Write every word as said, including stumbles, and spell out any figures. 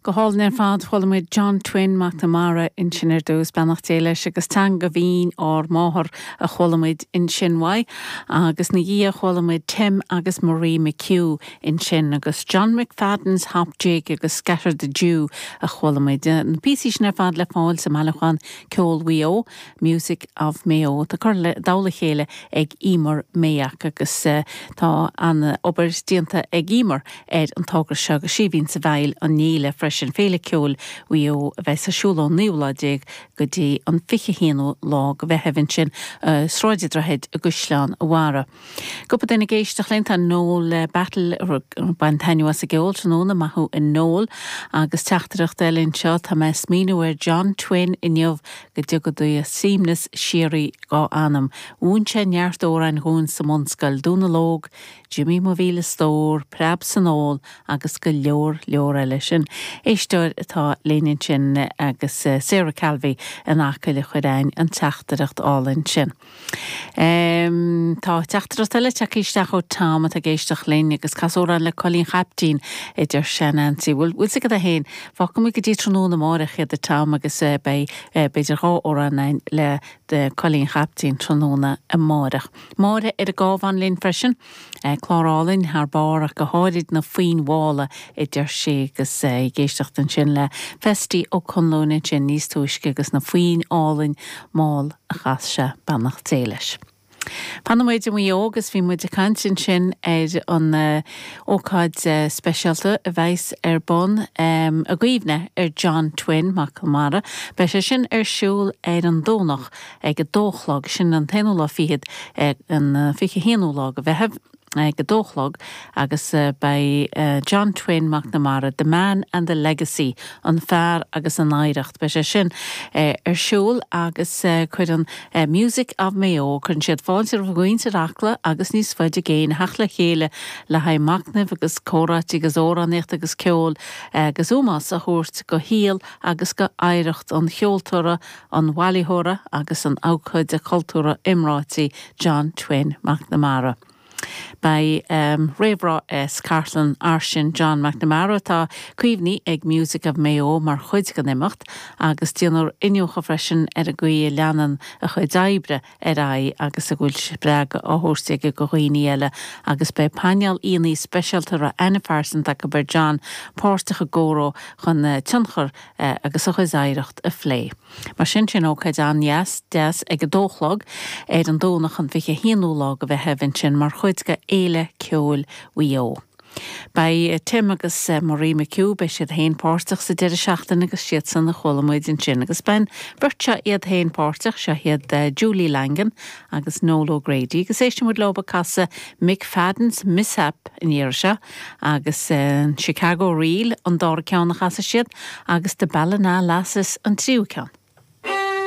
Go háil ar fad chulamid John Twin McNamara in sin ar dús benach téile agus tan go bhín ár máthir a chulamid in sinhaid agus na dhí a chulamid Tim agus Marie McHugh in sin agus John McFadden's Hop Jig agus Scatter the Jew a chulamid. Na písí sin ar fad le fáil sa meachchan ceol Wio, Music of Mayo. Tá chur le dála chéile ag ímar méach agus uh, tá an obair dianta ag ímar ed an tágra se agus si bhín sa bhail an níle freisin féle ceol Wio a bheith sa siúla níoladig go dtí an fiche héanú lá go bheith hefinn sin uh, sráididrahead a gusleán a wara. Gopa denna géisteach lenta nóil uh, battle ar ban tainú as a geol tróna mahu in nóil agus teachtarach delinn seo tá mes míú ar John Twin inniuh go diogadu a símnas sirí gá anam. Únse neart óra an hún sa monscal dúna lóg, Jimmy Movile Stór, Prab Sanol agus go leor leor eile sin. Éisteir atá léinn sin agus uh, Sarah Calvi an acaile chuirein an teachtareacht álinn sin. Um, tá teachtareacht eile teachíisteach ó táma a géisteach léinn agus casóran le Colleen Chaptín idir sin ansi. Bhfuil bhfuil sig a héin, fácam mi go dtí tróna mórach iad a táma agus uh, bei uh, beidir rá óranin le de Colleen Chaptín tróna a mórach. Móra ar a gábhan linn freisin, uh, chlárálinn haar bárach go háid na faoin bhála idir sé agus uh, géisteach an sin le festí ó conlóna sin níos túisce agus na faoin álinn máil a chas se bannach téiles. Panamid yn mwy agus fi mwyd y cantin sin er an uh, ócad uh, specialta a bheis ar bon um, a gwyfne ar John Twin McNamara be se sin ar siúl ar an dónach ag a dóchlag sin an tenúla fiad ag an uh, fiche héanúlag a bheith ag a dóchlag agus uh, by uh, John Twin McNamara, The Man and the Legacy an fear agus an áireacht be se sin uh, ar siúl agus uh, chuid an uh, Music of Mayo chun siad fáilte a gcuin sa rachla agus níos faide géin hachla chéile le haid macnamh agus córat agus óraníocht agus ceol agus úmas a thuirt go híal agus go áireacht an cheoltóra an bhailíthóra agus an áchaid a cultúra imrátaí John Twin McNamara. By um, Révrá S. Cartlan Arshin John McNamara tá cuimhní ag Music of Mayo mar chuid go nimicht agus tíanúr inniucha freisin ar a gcuí leanan a chuid daibre ar ai agus a gúil breag a thóirsaige go chuoine eile agus bei paneal íonaí specialtar a Anna Farson a go ber John páirteach a góró chun uh, tunchar uh, agus a chuid aireacht a phlé. Mar sin sin ócaid an yes, des ag a dóchlag ar an dónach an fiche héanúlag a bheith hefinn sin mar chuid go éile ceol Wio. By uh, Tim agus uh, Marie McHugh be siad hain páirteach sa deir seachtain agus siad san na cholamid in sin agus ben birte iad hain páirteach se hiad uh, Julie Langan agus Noel O'Grady agus éistin mud loba casa McFadden's Mishap in Irisha agus uh, Chicago Reel an dára ceannach as siad agus de Ballina Lasses an tríú ceann.